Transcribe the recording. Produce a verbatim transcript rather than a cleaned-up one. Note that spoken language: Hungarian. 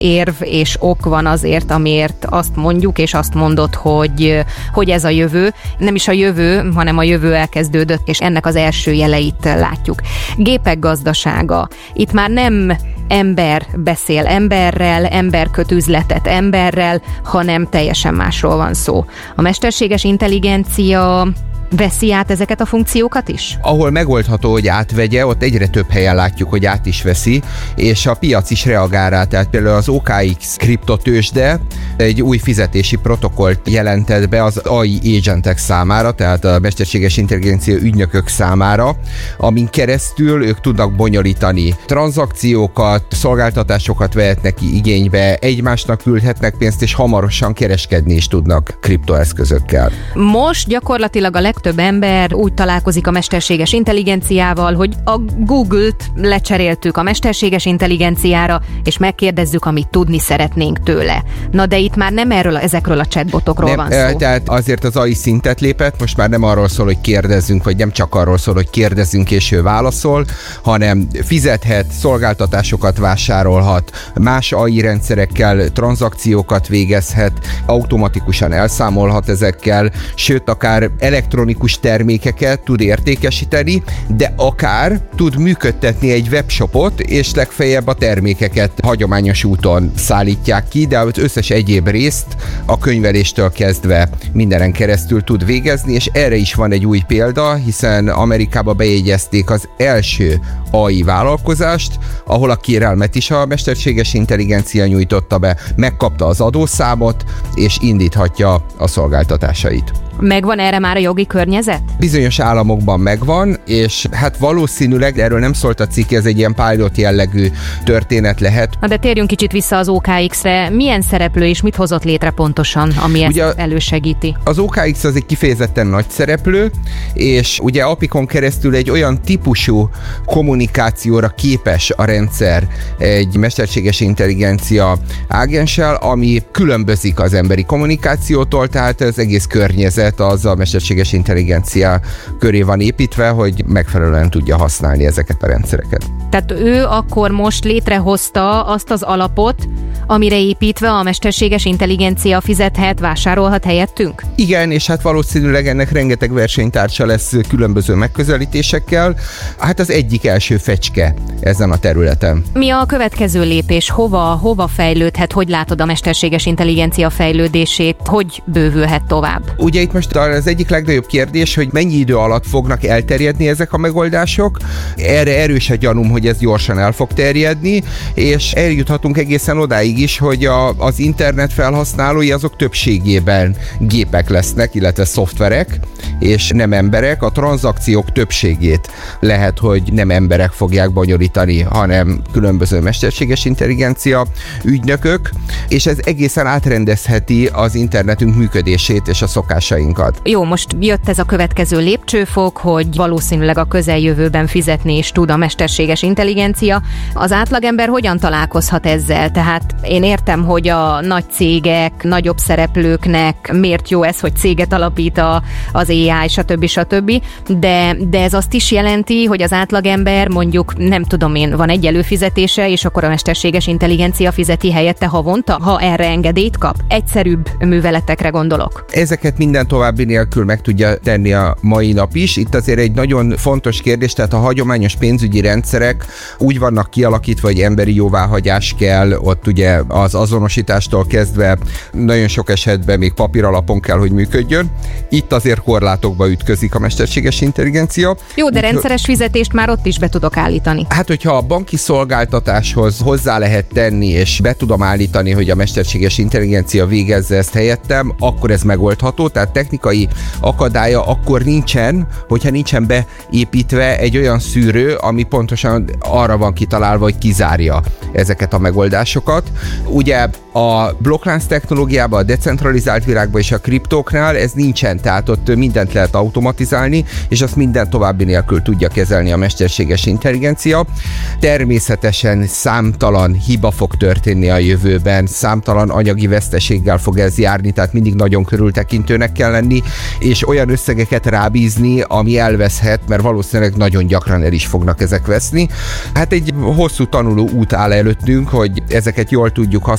érv és ok van azért, amiért azt mondjuk, és azt mondod, hogy, hogy ez a jövő. Nem is a jövő, hanem a jövő elkezdődött, és ennek az első jeleit látjuk. Gépek gazdasága. Itt már nem ember beszél emberrel, ember köt üzletet emberrel, hanem teljesen másról van szó. A mesterséges intelligencia veszi át ezeket a funkciókat is? Ahol megoldható, hogy átvegye, ott egyre több helyen látjuk, hogy át is veszi, és a piac is reagál rá. Tehát például az o ká iksz kriptotőzsde egy új fizetési protokollt jelentett be az á i agentek számára, tehát a mesterséges intelligencia ügynökök számára, amin keresztül ők tudnak bonyolítani tranzakciókat, szolgáltatásokat vehetnek ki igénybe, egymásnak küldhetnek pénzt, és hamarosan kereskedni is tudnak kriptoeszközökkel. Most gyakorlatilag a leg több ember úgy találkozik a mesterséges intelligenciával, hogy a Google-t lecseréltük a mesterséges intelligenciára, és megkérdezzük, amit tudni szeretnénk tőle. Na de itt már nem erről, ezekről a chatbotokról nem, van szó. Tehát azért az á i szintet lépett, most már nem arról szól, hogy kérdezzünk, vagy nem csak arról szól, hogy kérdezzünk és ő válaszol, hanem fizethet, szolgáltatásokat vásárolhat, más á i rendszerekkel tranzakciókat végezhet, automatikusan elszámolhat ezekkel, sőt akár elektronikus termékeket tud értékesíteni, de akár tud működtetni egy webshopot, és legfeljebb a termékeket hagyományos úton szállítják ki, de az összes egyéb részt a könyveléstől kezdve mindenen keresztül tud végezni, és erre is van egy új példa, hiszen Amerikába bejegyezték az első á i vállalkozást, ahol a kérelmet is a mesterséges intelligencia nyújtotta be, megkapta az adószámot, és indíthatja a szolgáltatásait. Megvan erre már a jogi környezet? Bizonyos államokban megvan, és hát valószínűleg, erről nem szólt a cikk, ez egy ilyen pilot jellegű történet lehet. Na de térjünk kicsit vissza az o ká iksz-re. Milyen szereplő és mit hozott létre pontosan, ami ugye ezt elősegíti? Az o ká iksz az egy kifejezetten nagy szereplő, és ugye á pé ikon keresztül egy olyan típusú kommunikációra képes a rendszer egy mesterséges intelligencia ágenssel, ami különbözik az emberi kommunikációtól, tehát az egész környezet az a mesterséges intelligencia köré van építve, hogy megfelelően tudja használni ezeket a rendszereket. Tehát ő akkor most létrehozta azt az alapot, amire építve a mesterséges intelligencia fizethet, vásárolhat helyettünk? Igen, és hát valószínűleg ennek rengeteg versenytársa lesz különböző megközelítésekkel. Hát az egyik első fecske ezen a területen. Mi a következő lépés? Hova, hova fejlődhet? Hogy látod a mesterséges intelligencia fejlődését? Hogy bővülhet tovább? Ugye itt most az egyik legnagyobb kérdés, hogy mennyi idő alatt fognak elterjedni ezek a megoldások. Erre erős a gyanúm, hogy ez gyorsan el fog terjedni, és eljuthatunk egészen odáig is, hogy a, az internet felhasználói azok többségében gépek lesznek, illetve szoftverek, és nem emberek. A tranzakciók többségét lehet, hogy nem emberek fogják bonyolítani, hanem különböző mesterséges intelligencia ügynökök, és ez egészen átrendezheti az internetünk működését és a szokásainkat. Jó, most jött ez a következő lépcsőfok, hogy valószínűleg a közeljövőben fizetni is tud a mesterséges intelligencia. Az átlagember hogyan találkozhat ezzel? Tehát én értem, hogy a nagy cégek, nagyobb szereplőknek miért jó ez, hogy céget alapít a, az á i, stb. stb. De, de ez azt is jelenti, hogy az átlagember mondjuk, nem tudom én, van egy előfizetése, és akkor a mesterséges intelligencia fizeti helyette havonta, ha erre engedélyt kap? Egyszerűbb műveletekre gondolok. Ezeket minden további nélkül meg tudja tenni a mai nap is. Itt azért egy nagyon fontos kérdés, tehát a hagyományos pénzügyi rendszerek úgy vannak kialakítva, hogy emberi jóváhagyás kell, ott ugye az azonosítástól kezdve nagyon sok esetben még papíralapon kell, hogy működjön. Itt azért korlátokba ütközik a mesterséges intelligencia. Jó, de rendszeres fizetést már ott is be tudok állítani. Hát, hogyha a banki szolgáltatáshoz hozzá lehet tenni, és be tudom állítani, hogy a mesterséges intelligencia végezze ezt helyettem, akkor ez megoldható, tehát technikai akadálya akkor nincsen, hogyha nincsen beépítve egy olyan szűrő, ami pontosan arra van kitalálva, hogy kizárja ezeket a megoldásokat. Ugye A blokklánc technológiában, a decentralizált világban és a kriptóknál ez nincsen, tehát ott mindent lehet automatizálni, és azt minden további nélkül tudja kezelni a mesterséges intelligencia. Természetesen számtalan hiba fog történni a jövőben, számtalan anyagi veszteséggel fog ez járni, tehát mindig nagyon körültekintőnek kell lenni, és olyan összegeket rábízni, ami elveszhet, mert valószínűleg nagyon gyakran el is fognak ezek veszni. Hát egy hosszú tanuló út áll előttünk, hogy ezeket jól tudjuk használni,